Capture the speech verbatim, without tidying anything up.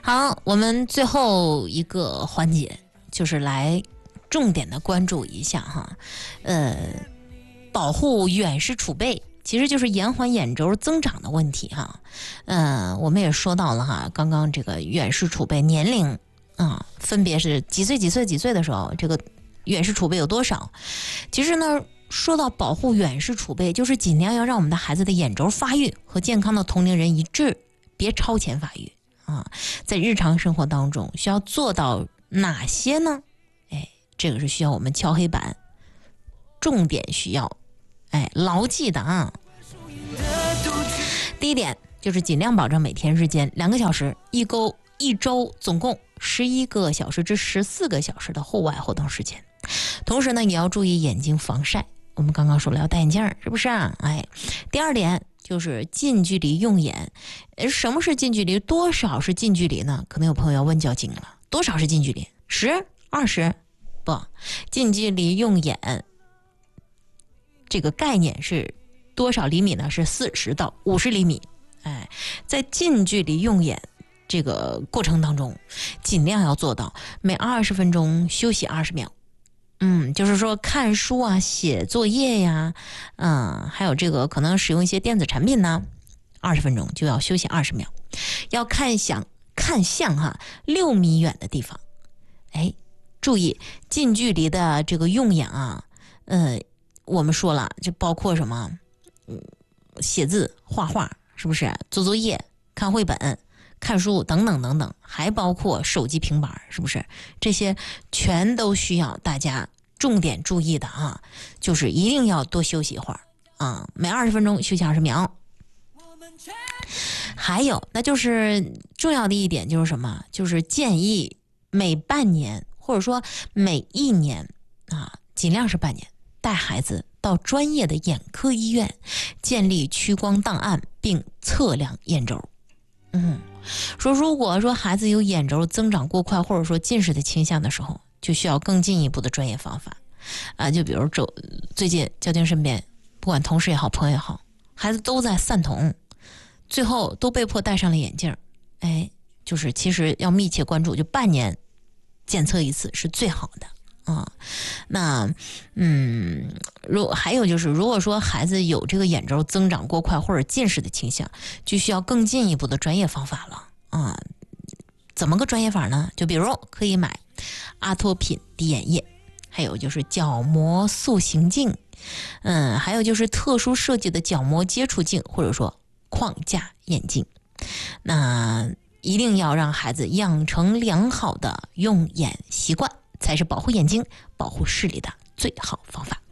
好，我们最后一个环节就是来重点的关注一下哈，呃，保护远视储备。其实就是延缓眼轴增长的问题哈，嗯、呃，我们也说到了哈，刚刚这个远视储备年龄啊，分别是几岁几岁几岁的时候，这个远视储备有多少？其实呢，说到保护远视储备，就是尽量要让我们的孩子的眼轴发育和健康的同龄人一致，别超前发育啊。在日常生活当中需要做到哪些呢？哎，这个是需要我们敲黑板，重点需要。哎，牢记的啊！第一点就是尽量保证每天日间两个小时，一周一周总共十一个小时至十四个小时的户外活动时间。同时呢，也要注意眼睛防晒。我们刚刚说了要戴眼镜，是不是啊？哎，第二点就是近距离用眼。什么是近距离？多少是近距离呢？可能有朋友要问交警了，多少是近距离？十、二十？不，近距离用眼。这个概念是多少厘米呢？是四十到五十厘米。哎，在近距离用眼这个过程当中，尽量要做到每二十分钟休息二十秒。嗯，就是说看书啊、写作业呀，嗯，还有这个可能使用一些电子产品呢，二十分钟就要休息二十秒，要看向看向哈六米远的地方。哎，注意近距离的这个用眼啊，呃。我们说了，就包括什么，嗯，写字、画画，是不是？做作业、看绘本、看书等等等等，还包括手机、平板，是不是？这些全都需要大家重点注意的啊，就是一定要多休息一会儿啊，每二十分钟休息二十秒。还有，那就是重要的一点就是什么？就是建议每半年或者说每一年啊，尽量是半年。带孩子到专业的眼科医院建立屈光档案并测量眼轴。嗯，说如果说孩子有眼轴增长过快或者说近视的倾向的时候，就需要更进一步的专业方法啊。就比如周最近交警身边，不管同事也好，朋友也好，孩子都在散瞳，最后都被迫戴上了眼镜。哎，就是其实要密切关注，就半年检测一次是最好的。啊，那嗯，如还有就是，如果说孩子有这个眼轴增长过快或者近视的倾向，就需要更进一步的专业方法了啊。怎么个专业法呢？就比如可以买阿托品滴眼液，还有就是角膜塑形镜，嗯，还有就是特殊设计的角膜接触镜，或者说框架眼镜。那一定要让孩子养成良好的用眼习惯，才是保护眼睛、保护视力的最好方法。